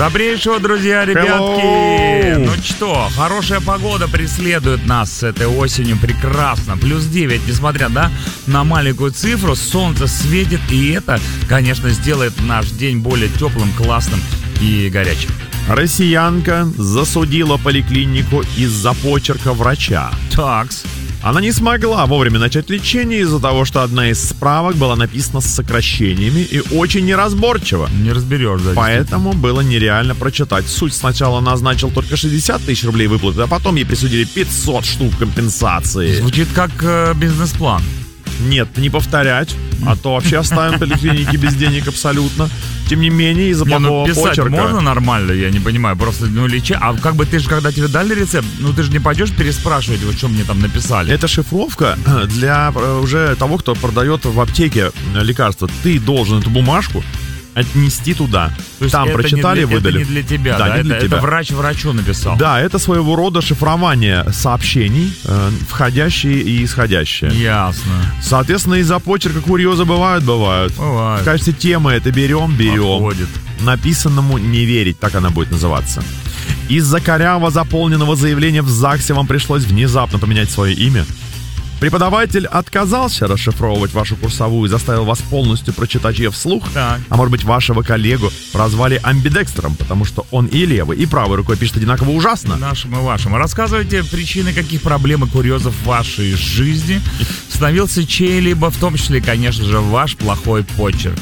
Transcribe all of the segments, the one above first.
Добрейшего, друзья, ребятки! Ну что, хорошая погода преследует нас этой осенью прекрасно. Плюс 9, несмотря на маленькую цифру, солнце светит, и это, конечно, сделает наш день более теплым, классным и горячим. Россиянка засудила поликлинику из-за почерка врача. Такс. Она не смогла вовремя начать лечение из-за того, что одна из справок была написана с сокращениями и очень неразборчиво. Не разберешь, да. Поэтому было нереально прочитать. Суть: сначала назначил только 60 тысяч рублей выплаты, а потом ей присудили 500 штук компенсации. Звучит как бизнес-план. Нет, не повторять, а то вообще оставим поликлиники без денег абсолютно. Тем не менее, из-за плохого писать почерка... можно нормально, я не понимаю. Просто, лечи. А как бы ты же, когда тебе дали рецепт, ты же не пойдешь переспрашивать, вот что мне там написали. Это шифровка для уже того, кто продает в аптеке лекарства. Ты должен эту бумажку отнести туда. То есть там это прочитали, выдали. Это не для тебя, да? Не для тебя. Это врач врачу написал. Да, это своего рода шифрование сообщений, входящие и исходящие. Ясно. Соответственно, из-за почерка курьезы бывают. В качестве темы это берем. Подходит. Написанному не верить, так она будет называться. Из-за коряво заполненного заявления в ЗАГСе вам пришлось внезапно поменять свое имя. Преподаватель отказался расшифровывать вашу курсовую и заставил вас полностью прочитать ее вслух. Так. А может быть, вашего коллегу прозвали амбидекстером, потому что он и левой, и правой рукой пишет одинаково ужасно. Нашим и вашим. Рассказывайте причины, каких проблем и курьезов в вашей жизни становился чей-либо, в том числе, конечно же, ваш плохой почерк.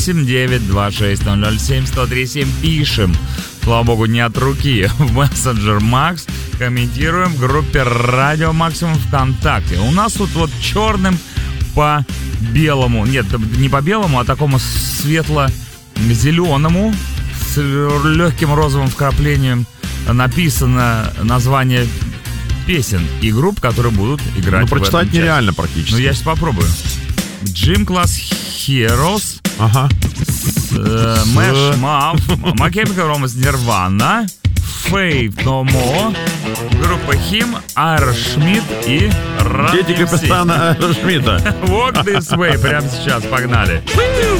8-926-007-1037 пишем. Слава богу, не от руки. В мессенджер Макс. Комментируем в группе Радио Максимум ВКонтакте. У нас тут вот черным по белому, нет, не по белому, а такому светло-зеленому с легким розовым вкраплением написано название песен и групп, которые будут играть в этом часе. Прочитать нереально практически. Я сейчас попробую. Gym Class Heroes, Smash Mouth, My Chemical Romance, Nirvana, Faith No More, группа Him, Aerosmith и Run Дети капитана Аэрошмита. Walk This Way прямо сейчас, погнали.